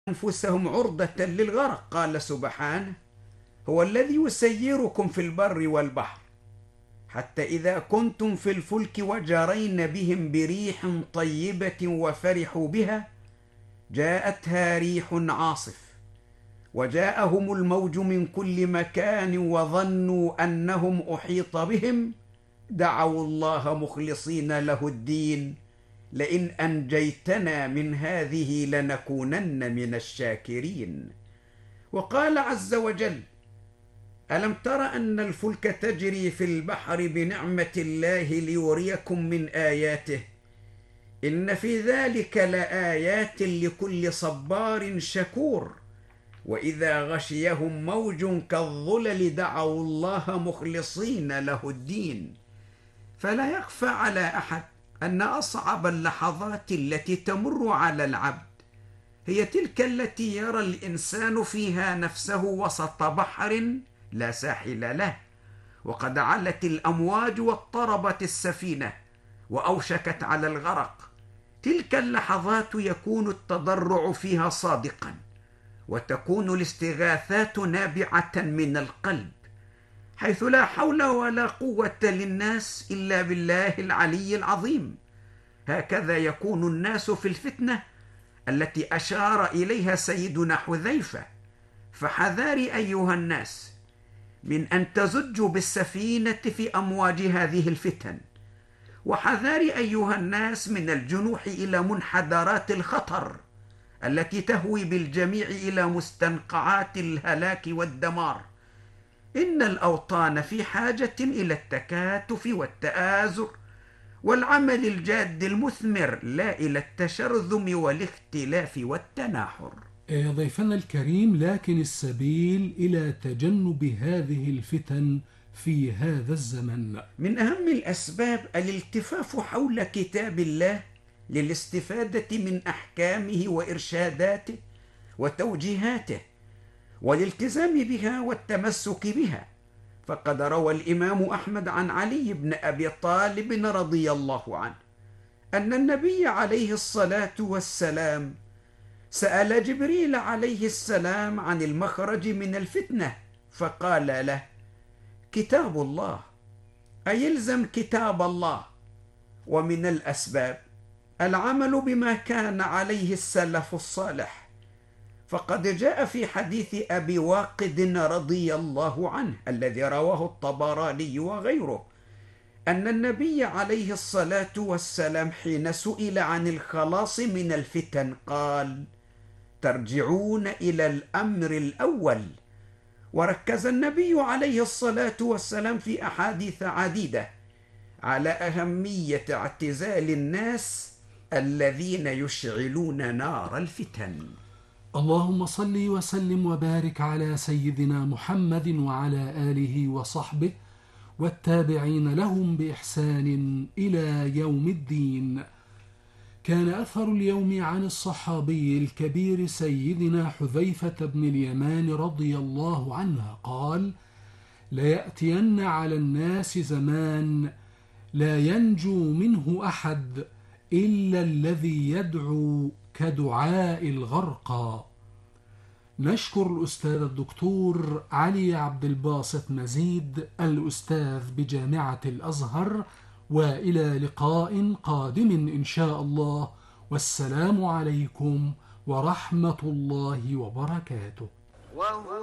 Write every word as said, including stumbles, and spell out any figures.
أنفسهم عرضة للغرق. قال سبحانه: هو الذي يسيركم في البر والبحر حتى إذا كنتم في الفلك وجرين بهم بريح طيبة وفرحوا بها جاءتها ريح عاصف وجاءهم الموج من كل مكان وظنوا أنهم أحيط بهم دعوا الله مخلصين له الدين لئن أنجيتنا من هذه لنكونن من الشاكرين. وقال عز وجل: ألم تر أن الفلك تجري في البحر بنعمة الله ليريكم من آياته إن في ذلك لآيات لكل صبار شكور وإذا غشيهم موج كالظلل دعوا الله مخلصين له الدين. فلا يخفى على أحد أن أصعب اللحظات التي تمر على العبد هي تلك التي يرى الإنسان فيها نفسه وسط بحر لا ساحل له وقد علت الأمواج واضطربت السفينة وأوشكت على الغرق. تلك اللحظات يكون التضرع فيها صادقا وتكون الاستغاثات نابعة من القلب حيث لا حول ولا قوة للناس إلا بالله العلي العظيم. هكذا يكون الناس في الفتنة التي أشار إليها سيدنا حذيفة. فحذار أيها الناس من أن تزجوا بالسفينة في أمواج هذه الفتن، وحذار أيها الناس من الجنوح إلى منحدرات الخطر التي تهوي بالجميع إلى مستنقعات الهلاك والدمار. إن الأوطان في حاجة إلى التكاتف والتآزر والعمل الجاد المثمر لا إلى التشرذم والاختلاف والتناحر. يا ضيفنا الكريم، لكن السبيل إلى تجنب هذه الفتن في هذا الزمن. من أهم الأسباب الالتفاف حول كتاب الله للاستفادة من أحكامه وإرشاداته وتوجيهاته والالتزام بها والتمسك بها. فقد روى الإمام أحمد عن علي بن أبي طالب رضي الله عنه أن النبي عليه الصلاة والسلام سأل جبريل عليه السلام عن المخرج من الفتنة فقال له: كتاب الله، أي يلزم كتاب الله. ومن الأسباب العمل بما كان عليه السلف الصالح، فقد جاء في حديث أبي واقد رضي الله عنه الذي رواه الطبراني وغيره أن النبي عليه الصلاة والسلام حين سئل عن الخلاص من الفتن قال: ترجعون إلى الأمر الأول. وركز النبي عليه الصلاة والسلام في أحاديث عديدة على أهمية اعتزال الناس الذين يشعلون نار الفتن. اللهم صل وسلم وبارك على سيدنا محمد وعلى آله وصحبه والتابعين لهم بإحسان إلى يوم الدين. كان أثر اليوم عن الصحابي الكبير سيدنا حذيفة بن اليمان رضي الله عنه قال: ليأتين على الناس زمان لا ينجو منه أحد إلا الذي يدعو كدعاء الغرقى. نشكر الأستاذ الدكتور علي عبد الباسط مزيد الأستاذ بجامعة الأزهر، وإلى لقاء قادم إن شاء الله، والسلام عليكم ورحمة الله وبركاته.